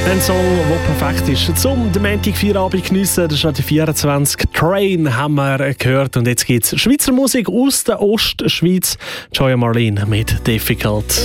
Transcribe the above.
Ein Song, der perfekt ist zum den Montag-Feierabend geniessen. Das ist die 24. Train haben wir gehört. Und jetzt gibt es Schweizer Musik aus der Ostschweiz. Joya Marlene mit Difficult.